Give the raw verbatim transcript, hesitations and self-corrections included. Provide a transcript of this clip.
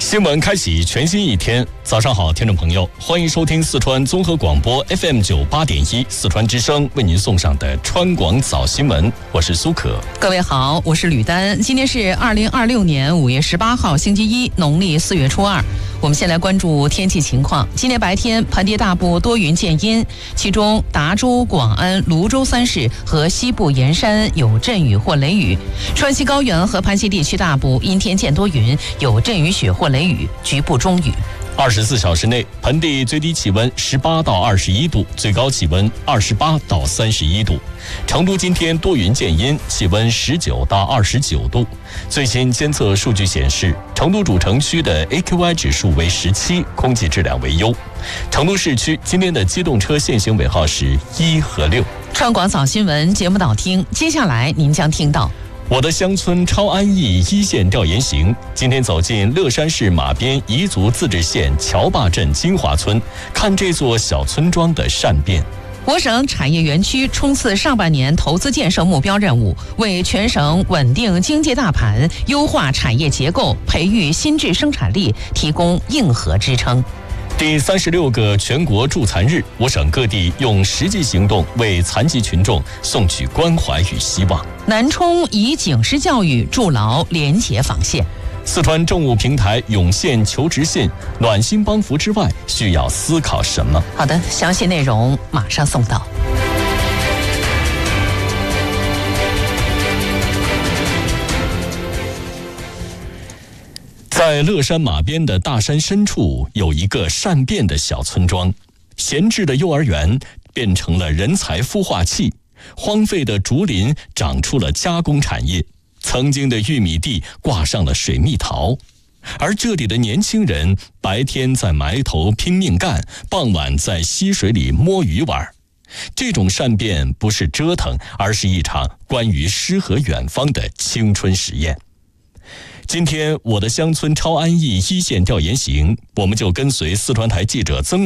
新闻开启全新一天，早上好，听众朋友，欢迎收听四川综合广播 F M 九八点一四川之声为您送上的川广早新闻，我是苏可。 各位好，我是吕丹。今天是二零二六年五月十八号，星期一，农历四月初二。我们先来关注天气情况。今天白天盆地大部多云见阴，其中达州、广安、泸州三市和西部沿山有阵雨或雷雨。川西高原和盘西地区大部阴天见多云，有阵雨雪或雷雨，局部中雨。 二十四小时内，盆地最低气温十八到二十一度，最高气温二十八到三十一度。成都今天多云见阴，气温十九到二十九度。最新监测数据显示，成都主城区的 A Q I 指数为十七，空气质量为优。成都市区今天的机动车限行尾号是一和六。 川广早新闻节目导听，接下来您将听到。 我的乡村超安逸一线调研行今天走进乐山市马边彝族自治县乔坝镇金华村，看这座小村庄的善变。 我省产业园区冲刺上半年投资建设目标任务，为全省稳定经济大盘、优化产业结构、培育新质生产力提供硬核支撑。 第三十六个全国助残日，我省各地用实际行动为残疾群众送去关怀与希望。 南充以警示教育筑牢廉洁防线。 四川政务平台涌现求职信，暖心帮扶之外，需要思考什么？ 好的，详细内容马上送到。 在乐山马边的大山深处，有一个善变的小村庄。闲置的幼儿园变成了人才孵化器，荒废的竹林长出了加工产业，曾经的玉米地挂上了水蜜桃。而这里的年轻人白天在埋头拼命干，傍晚在溪水里摸鱼玩。这种善变不是折腾，而是一场关于诗和远方的青春实验。今天我的乡村超安逸一线调研行，我们就跟随四川台记者曾